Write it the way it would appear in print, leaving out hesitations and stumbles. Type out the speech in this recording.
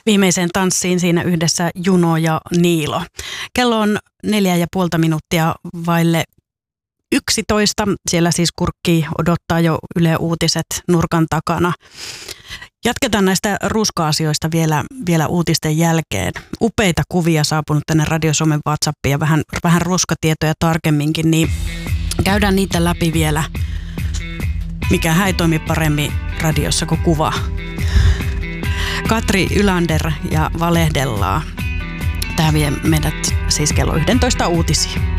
viimeiseen tanssiin siinä yhdessä Juno ja Niilo. Kello on 4,5 minuuttia vaille 11. Siellä siis kurkki odottaa jo Yle Uutiset nurkan takana. Jatketaan näistä ruska-asioista vielä uutisten jälkeen. Upeita kuvia saapunut tänne Radio Suomen WhatsAppiin ja vähän ruskatietoja tarkemminkin, niin käydään niitä läpi vielä. Mikä ei toimi paremmin radiossa kuin kuva. Katri Ylander ja valehdellaan. Tämä vie meidät siis kello 11 uutisiin.